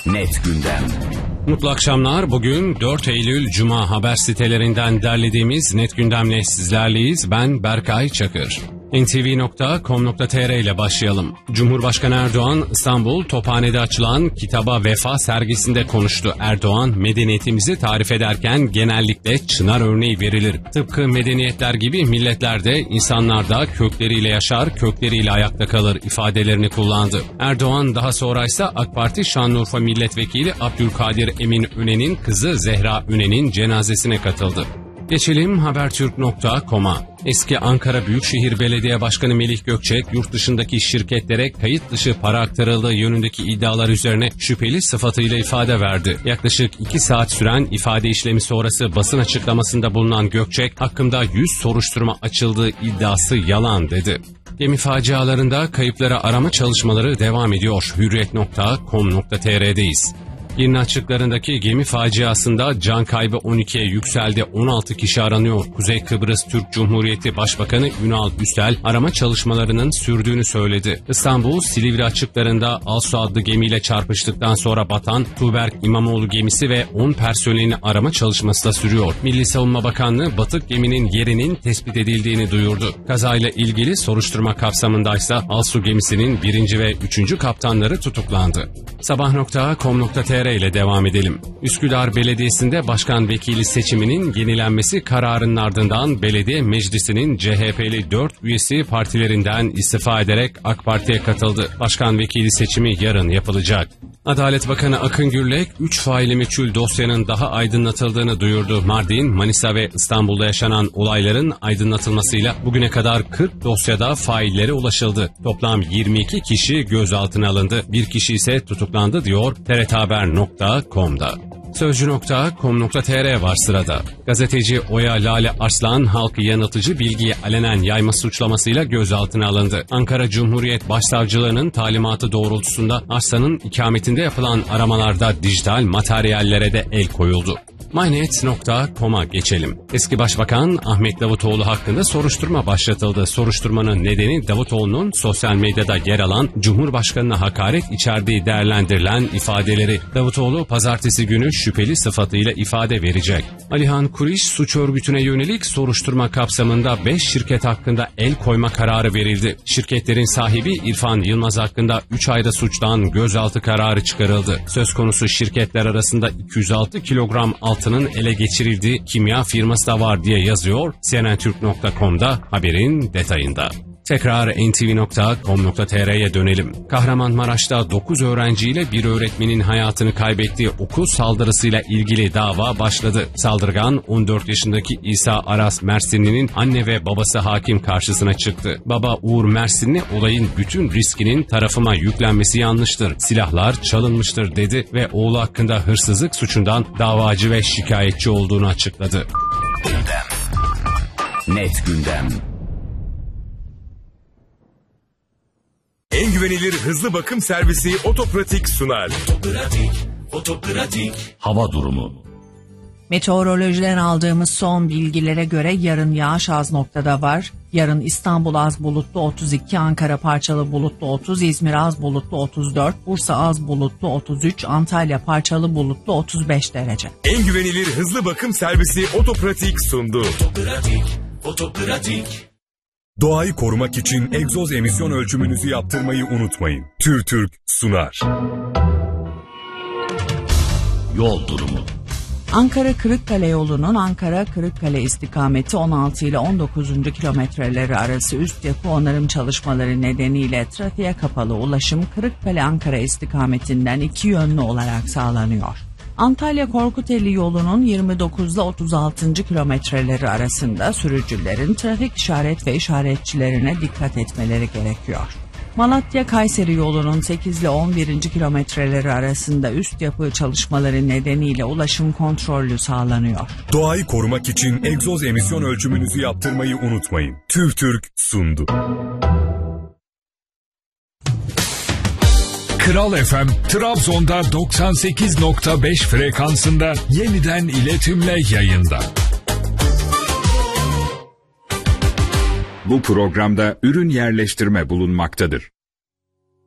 Net Gündem. Mutlu akşamlar. Bugün 4 Eylül Cuma haber sitelerinden derlediğimiz Net Gündem'le sizlerleyiz. Ben Berkay Çakır. ntv.com.tr ile başlayalım. Cumhurbaşkanı Erdoğan, İstanbul Tophane'de açılan Kitaba Vefa sergisinde konuştu. Erdoğan, medeniyetimizi tarif ederken genellikle çınar örneği verilir. Tıpkı medeniyetler gibi milletler de insanlar da kökleriyle yaşar, kökleriyle ayakta kalır ifadelerini kullandı. Erdoğan daha sonra ise AK Parti Şanlıurfa Milletvekili Abdülkadir Emin Önen'in kızı Zehra Önen'in cenazesine katıldı. Geçelim Habertürk.com'a. Eski Ankara Büyükşehir Belediye Başkanı Melih Gökçek, yurt dışındaki şirketlere kayıt dışı para aktarıldığı yönündeki iddialar üzerine şüpheli sıfatıyla ifade verdi. Yaklaşık 2 saat süren ifade işlemi sonrası basın açıklamasında bulunan Gökçek, hakkımda 100 soruşturma açıldığı iddiası yalan dedi. Gemi facialarında kayıpları arama çalışmaları devam ediyor. Hürriyet.com.tr'deyiz. Girne açıklarındaki gemi faciasında can kaybı 12'ye yükseldi. 16 kişi aranıyor. Kuzey Kıbrıs Türk Cumhuriyeti Başbakanı Ünal Üstel arama çalışmalarının sürdüğünü söyledi. İstanbul Silivri açıklarında Alsu adlı gemiyle çarpıştıktan sonra batan Tuğberk İmamoğlu gemisi ve 10 personelini arama çalışması da sürüyor. Milli Savunma Bakanlığı batık geminin yerinin tespit edildiğini duyurdu. Kazayla ilgili soruşturma kapsamındaysa Alsu gemisinin 1. ve 3. kaptanları tutuklandı. Sabah.com.tr ile devam edelim. Üsküdar Belediyesi'nde başkan vekili seçiminin yenilenmesi kararının ardından belediye meclisinin CHP'li 4 üyesi partilerinden istifa ederek AK Parti'ye katıldı. Başkan vekili seçimi yarın yapılacak. Adalet Bakanı Akın Gürlek, 3 faili meçhul dosyanın daha aydınlatıldığını duyurdu. Mardin, Manisa ve İstanbul'da yaşanan olayların aydınlatılmasıyla bugüne kadar 40 dosyada faillere ulaşıldı. Toplam 22 kişi gözaltına alındı. Bir kişi ise tutuklandı diyor TRThaber.com'da. Sözcü.com.tr var sırada. Gazeteci Oya Lale Arslan, halkı yanıltıcı bilgiyi alenen yayma suçlamasıyla gözaltına alındı. Ankara Cumhuriyet Başsavcılığı'nın talimatı doğrultusunda Arslan'ın ikametinde yapılan aramalarda dijital materyallere de el koyuldu. mynet.com'a geçelim. Eski Başbakan Ahmet Davutoğlu hakkında soruşturma başlatıldı. Soruşturmanın nedeni Davutoğlu'nun sosyal medyada yer alan Cumhurbaşkanı'na hakaret içerdiği değerlendirilen ifadeleri. Davutoğlu pazartesi günü şüpheli sıfatıyla ifade verecek. Alihan Kuriş suç örgütüne yönelik soruşturma kapsamında 5 şirket hakkında el koyma kararı verildi. Şirketlerin sahibi İrfan Yılmaz hakkında 3 ayda suçtan gözaltı kararı çıkarıldı. Söz konusu şirketler arasında 206 kilogram altının ele geçirildiği kimya firması da var diye yazıyor cnntürk.com'da haberin detayında. Tekrar ntv.com.tr'ye dönelim. Kahramanmaraş'ta 9 öğrenciyle bir öğretmenin hayatını kaybettiği okul saldırısıyla ilgili dava başladı. Saldırgan 14 yaşındaki İsa Aras Mersinli'nin anne ve babası hakim karşısına çıktı. Baba Uğur Mersinli olayın bütün riskinin tarafıma yüklenmesi yanlıştır, silahlar çalınmıştır dedi ve oğlu hakkında hırsızlık suçundan davacı ve şikayetçi olduğunu açıkladı. Gündem. Net Gündem. En güvenilir hızlı bakım servisi Otopratik sunar. Otopratik. Hava durumu. Meteorolojiden aldığımız son bilgilere göre yarın yağış az noktada var. Yarın İstanbul az bulutlu 32, Ankara parçalı bulutlu 30, İzmir az bulutlu 34, Bursa az bulutlu 33, Antalya parçalı bulutlu 35 derece. En güvenilir hızlı bakım servisi Otopratik sundu. Otopratik. Doğayı korumak için egzoz emisyon ölçümünüzü yaptırmayı unutmayın. TÜRTÜRK sunar. Yol durumu. Ankara-Kırıkkale yolunun Ankara-Kırıkkale istikameti 16 ile 19. kilometreleri arası üst yapı onarım çalışmaları nedeniyle trafiğe kapalı ulaşım Kırıkkale-Ankara istikametinden 2 yönlü olarak sağlanıyor. Antalya-Korkuteli yolunun 29 ile 36. kilometreleri arasında sürücülerin trafik işaret ve işaretçilerine dikkat etmeleri gerekiyor. Malatya-Kayseri yolunun 8 ile 11. kilometreleri arasında üst yapı çalışmaları nedeniyle ulaşım kontrollü sağlanıyor. Doğayı korumak için egzoz emisyon ölçümünüzü yaptırmayı unutmayın. TÜRTÜRK sundu. Kral FM, Trabzon'da 98.5 frekansında yeniden iletimle yayında. Bu programda ürün yerleştirme bulunmaktadır.